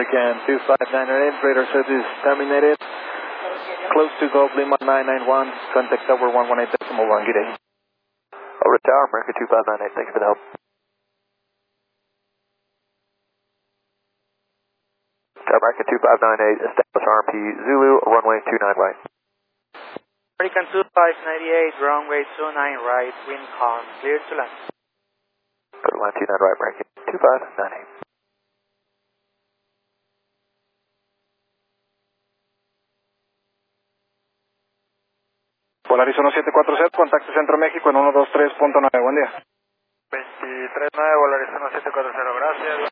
American 25998, radar service terminated. Close to Gulf Lima 991, contact tower 118.1, good day. Over to Tower, America 2598, thanks for the help. Tower, America 2598, establish RMP Zulu, runway 29 right. American 2598, runway 29 right, wind calm, clear to land. Go to line 29 right, American 2598. Polaris 1740, contacto Centro México en 123.9, buen día. 239, Polaris 1740, gracias.